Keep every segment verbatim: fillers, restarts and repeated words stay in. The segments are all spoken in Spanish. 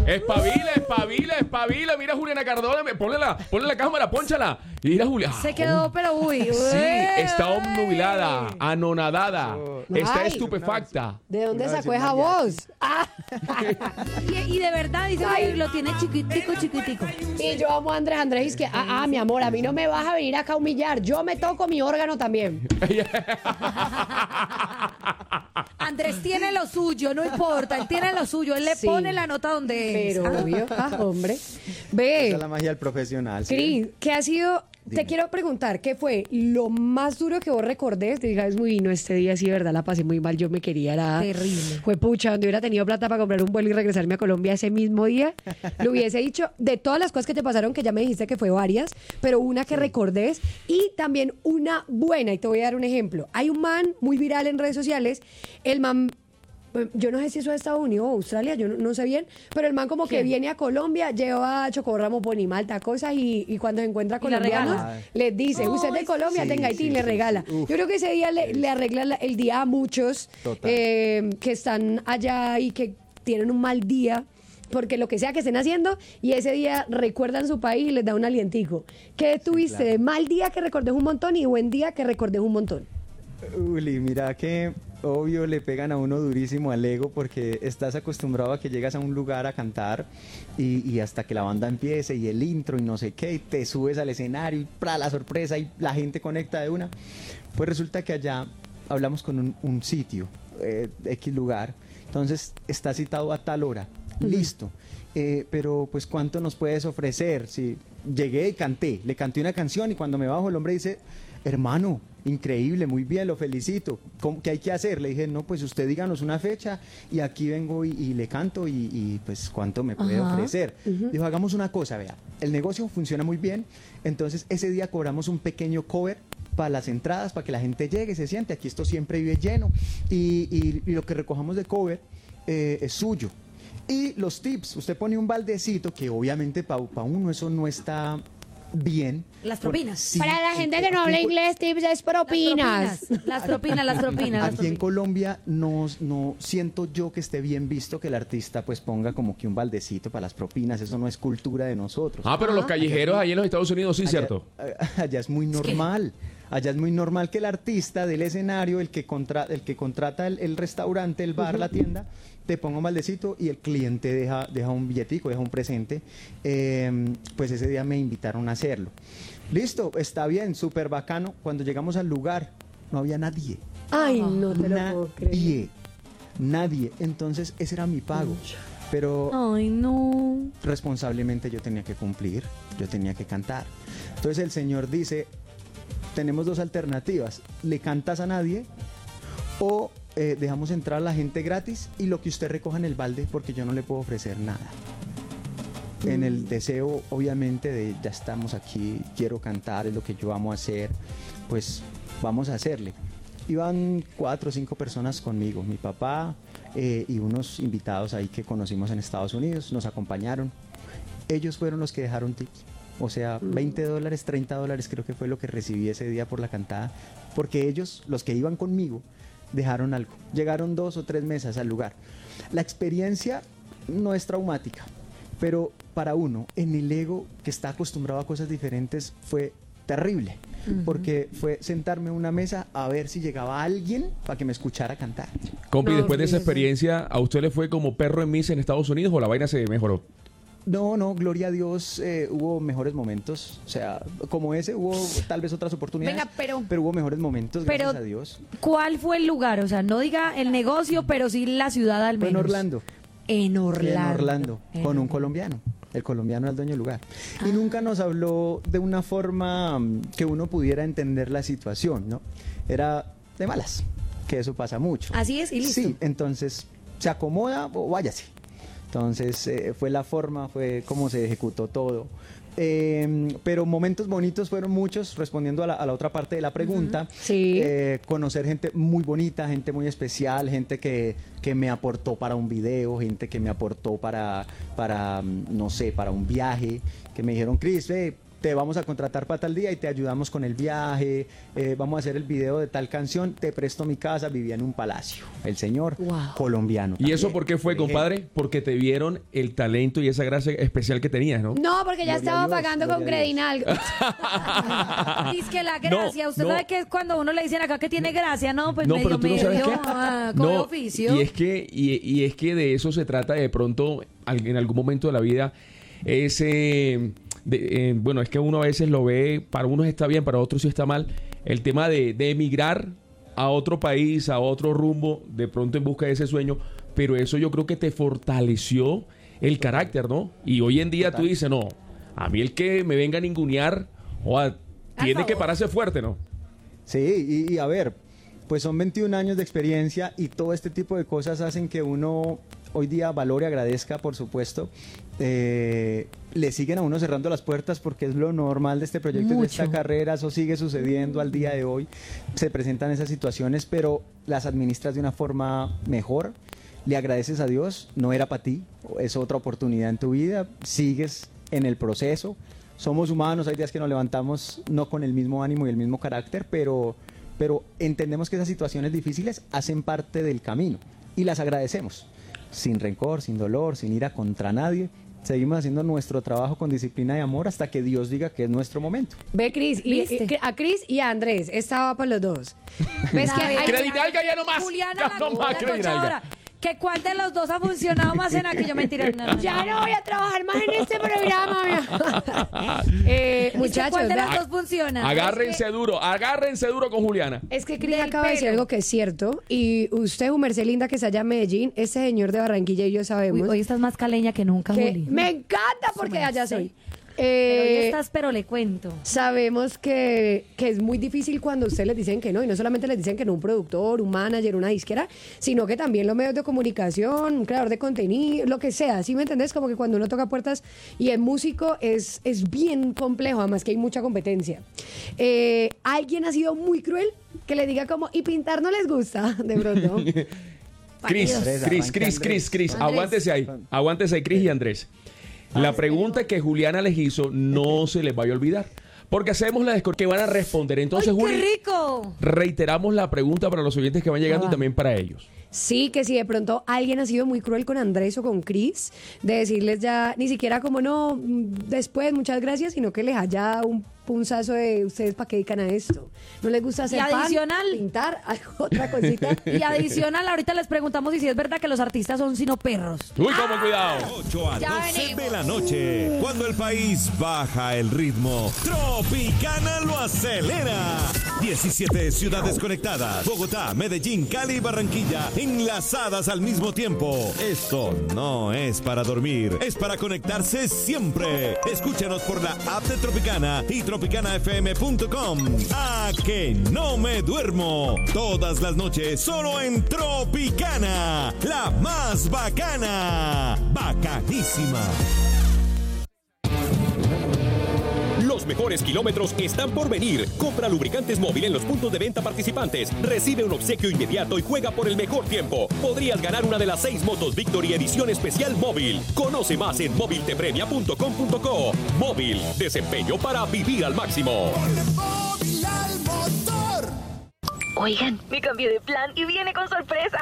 Espabila, espabila, espabila. Mira, Juliana Cardona, ponle la, ponle la cámara, pónchala. Mira, Juliana. Se quedó, pero uy. uy. Sí, está obnubilada, anonadada, Oh. está Ay. estupefacta. ¿De dónde Una sacó vez esa un voz? Ah. Y, y de verdad, dice que lo tiene chiquitico, chiquitico. Y yo amo a Andrés Andrés. Es que, ah, ah, mi amor, a mí no me vas a venir acá a humillar. Yo me toco mi órgano también. Andrés tiene lo suyo, no importa, él tiene lo suyo, él le Sí. pone la nota donde es. Pero Ah. obvio, ah, hombre. Esa Ve, es la magia del profesional. ¿sí? Cris, ¿qué ha sido? Te Dime. quiero preguntar, ¿qué fue lo más duro que vos recordés? Te digas, muy no, este día sí, de verdad, la pasé muy mal, yo me quería, era... Terrible. Fue pucha, donde hubiera tenido plata para comprar un vuelo y regresarme a Colombia ese mismo día, lo hubiese dicho, de todas las cosas que te pasaron, que ya me dijiste que fue varias, pero una que recordés y también una buena, y te voy a dar un ejemplo. Hay un man muy viral en redes sociales, el man... Yo no sé si eso es Estados Unidos o Australia, yo no, no sé bien, pero el man como que ¿Quién? viene a Colombia, lleva chocorramo, ponimalta, cosas y, y cuando se encuentra Y la colombianos regala. les dice, usted es de Ay, Colombia, sí, tenga Haití, sí, y le sí, regala. sí. Uf. Yo creo que ese día le, le arregla la- el día a muchos Total. eh, que están allá y que tienen un mal día. Porque lo que sea que estén haciendo, y ese día recuerdan su país y les da un alientico. ¿Qué tuviste claro. de mal día que recordes un montón y buen día que recordes un montón? Uli, mira que obvio le pegan a uno durísimo al ego porque estás acostumbrado a que llegas a un lugar a cantar y, y hasta que la banda empiece y el intro y no sé qué, y te subes al escenario y para la sorpresa y la gente conecta de una. Pues resulta que allá hablamos con un, un sitio, eh, X lugar, entonces está citado a tal hora, listo. Eh, pero pues ¿cuánto nos puedes ofrecer? Si llegué y canté, le canté una canción y cuando me bajo el hombre dice, hermano, increíble, muy bien, lo felicito. ¿Cómo- ¿Qué hay que hacer? Le dije, no, pues usted díganos una fecha y aquí vengo y, y le canto y, y, pues cuánto me puede Ajá. ofrecer. Dijo, hagamos una cosa, vea, el negocio funciona muy bien, entonces ese día cobramos un pequeño cover para las entradas, para que la gente llegue, se siente, aquí esto siempre vive lleno y, y- y lo que recojamos de cover eh, es suyo. Y los tips, usted pone un baldecito, que obviamente para uno eso no está bien. Las porque propinas. sí, Para la gente eh, que no habla aquí en- inglés, tips es propinas. Las propinas, las propinas. las Aquí en propinas. Colombia no, no siento yo que esté bien visto que el artista pues ponga como que un baldecito para las propinas, eso no es cultura de nosotros. Ah, pero los callejeros ahí en los Estados Unidos sí, Allá- ¿cierto? Allá es muy normal. Allá es muy normal que el artista del escenario, el que, contra, el que contrata el, el restaurante, el bar, la tienda, te ponga un maldecito y el cliente deja, deja un billetico, deja un presente. Eh, pues ese día me invitaron a hacerlo. Listo, está bien, súper bacano. Cuando llegamos al lugar, no había nadie. Ay, no te lo puedo creer. Nadie. Nadie. Entonces, ese era mi pago. Pero Ay, no. responsablemente yo tenía que cumplir, yo tenía que cantar. Entonces el señor dice, tenemos dos alternativas, le cantas a nadie o eh, dejamos entrar a la gente gratis y lo que usted recoja en el balde porque yo no le puedo ofrecer nada. En el deseo, obviamente, de ya estamos aquí, quiero cantar, es lo que yo amo hacer, pues vamos a hacerle. Iban cuatro o cinco personas conmigo, mi papá eh, y unos invitados ahí que conocimos en Estados Unidos, nos acompañaron. Ellos fueron los que dejaron tips. O sea, veinte dólares, treinta dólares creo que fue lo que recibí ese día por la cantada, porque ellos, los que iban conmigo, dejaron algo. Llegaron dos o tres mesas al lugar. La experiencia no es traumática, pero para uno, en el ego que está acostumbrado a cosas diferentes, fue terrible. Porque fue sentarme en una mesa a ver si llegaba alguien para que me escuchara cantar. Compi, No, después de esa horrible. experiencia, ¿a usted le fue como perro en misa en Estados Unidos o la vaina se mejoró? No, no, gloria a Dios, eh, hubo mejores momentos. O sea, como ese, hubo tal vez otras oportunidades. Venga, pero- hubo mejores momentos, Pero, gracias a Dios. ¿cuál fue el lugar? O sea, no diga el negocio, pero sí la ciudad al Fue menos. en Orlando. En Orlando. En Orlando, En con un Orlando. colombiano. El colombiano era el dueño del lugar. Y nunca nos habló de una forma mm, que uno pudiera entender la situación, ¿no? Era de malas, que eso pasa mucho. Así es y listo. Sí, entonces se acomoda o váyase. Entonces eh, fue la forma, fue cómo se ejecutó todo. Eh, pero momentos bonitos fueron muchos, respondiendo a la, a la otra parte de la pregunta. Sí. Eh, conocer gente muy bonita, gente muy especial, gente que, que me aportó para un video, gente que me aportó para, para, mm, no sé, para un viaje, que me dijeron, Chris, ve, te vamos a contratar para tal día y te ayudamos con el viaje, eh, vamos a hacer el video de tal canción, te presto mi casa, vivía en un palacio, el señor Wow. colombiano. ¿Y eso también. por qué fue, compadre? Porque te vieron el talento y esa gracia especial que tenías, ¿no? No, porque ya Gloria a estaba Dios, pagando con gloria a Dios. Credinal. Dice que la gracia, No, usted no. sabe que es cuando uno le dicen acá que tiene gracia, ¿no? Pues No, medio, pero tú no sabes medio, qué. ah, coge No, oficio. y es que y, y es que de eso se trata de pronto al- en algún momento de la vida ese de- eh, bueno, es que uno a veces lo ve, para unos está bien, para otros sí está mal, el tema de, de emigrar a otro país, a otro rumbo, de pronto en busca de ese sueño, pero eso yo creo que te fortaleció el carácter, ¿no? Y hoy en día tú dices, no, a mí el que me venga a ningunear, o a- tiene que favor. pararse fuerte, ¿no? Sí, y, y a ver, pues son veintiún años de experiencia y todo este tipo de cosas hacen que uno hoy día valore, agradezca, por supuesto. Eh, le siguen a uno cerrando las puertas porque es lo normal de este proyecto y de esta Mucho. carrera, eso sigue sucediendo al día de hoy. Se presentan esas situaciones, pero las administras de una forma mejor. Le agradeces a Dios, no era para ti, es otra oportunidad en tu vida, sigues en el proceso. Somos humanos, hay días que nos levantamos no con el mismo ánimo y el mismo carácter, pero, pero entendemos que esas situaciones difíciles hacen parte del camino y las agradecemos. Sin rencor, sin dolor, sin ira contra nadie. Seguimos haciendo nuestro trabajo con disciplina y amor hasta que Dios diga que es nuestro momento. Ve, Cris, y, ¿Viste? y- a Cris y a Andrés, estaba para los dos. ¿Ves que A ver, hay- Credinalga ya no más. Juliana, Ya la, no más la Credinalga. cochadora. ¿Que cuál de los dos ha funcionado más en aquello? Mentira. No, no. Ya no voy a trabajar más en este programa. eh, ¿Y muchachos, ¿cuál de vea, los dos funciona? Agárrense duro, agárrense duro con Juliana. es que Cris Del acaba de decir pelo. algo que es cierto. Y usted, Merced Linda, que está allá en Medellín, ese señor de Barranquilla y yo Uy, sabemos hoy estás más caleña que nunca, que Juli. me encanta porque Su allá merced. soy. Pero hoy Eh, estás, pero le cuento. Sabemos que, que es muy difícil cuando ustedes les dicen que no, y no solamente les dicen que no un productor, un manager, una disquera, sino que también los medios de comunicación, un creador de contenido, lo que sea, ¿sí me entendés? Como que cuando uno toca puertas y es músico es, es bien complejo, además que hay mucha competencia. Eh, ¿Alguien ha sido muy cruel que le diga como, y pintar no les gusta, de pronto? Cris, Andrés, Cris, arranque Cris, Andrés. Cris, Cris, Andrés. aguántese ahí, aguántese ahí, Cris y Andrés. La pregunta que Juliana les hizo no se les vaya a olvidar, porque hacemos la descor que van a responder. Entonces, ¡Ay, qué Juli, rico! reiteramos la pregunta para los oyentes que van llegando y también para ellos. Sí, que si de pronto alguien ha sido muy cruel con Andrés o con Cris, de decirles ya, ni siquiera como no, mm, después, muchas gracias, sino que les haya un punzazo de ustedes para qué dedican a esto. ¿No les gusta hacer Y pan, adicional- pintar, otra cosita? Y adicional, ahorita les preguntamos si sí es verdad que los artistas son sino perros. Uy, cómo cuidado. ocho a Ya doce venimos. de la noche, cuando el país baja el ritmo, Tropicana lo acelera. diecisiete ciudades conectadas, Bogotá, Medellín, Cali y Barranquilla, enlazadas al mismo tiempo. Esto no es para dormir, es para conectarse siempre. Escúchanos por la app de Tropicana y tropicana f m punto com. A que no me duermo. Todas las noches solo en Tropicana, la más bacana. Bacanísima. Los mejores kilómetros están por venir. Compra lubricantes móvil en los puntos de venta participantes. Recibe un obsequio inmediato y juega por el mejor tiempo. Podrías ganar una de las seis motos Victory edición especial móvil. Conoce más en móvil te premia punto com punto co. Móvil, desempeño para vivir al máximo. Oigan, me cambié de plan y viene con sorpresa.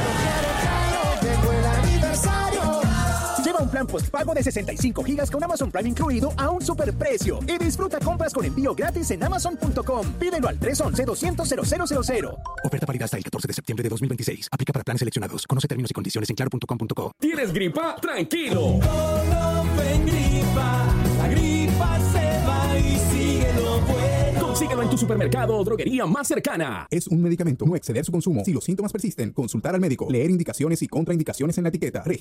Lleva un plan postpago de sesenta y cinco gigas con Amazon Prime incluido a un superprecio y disfruta compras con envío gratis en amazon punto com. Pídelo al tres once, doscientos, cero cero cero cero. Oferta válida hasta el catorce de septiembre de dos mil veintiséis. Aplica para planes seleccionados. Conoce términos y condiciones en claro punto com punto co. ¿Tienes gripa? Tranquilo. Consíguelo en tu supermercado o droguería más cercana. Es un medicamento. No exceder su consumo. Si los síntomas persisten, consultar al médico. Leer indicaciones y contraindicaciones en la etiqueta.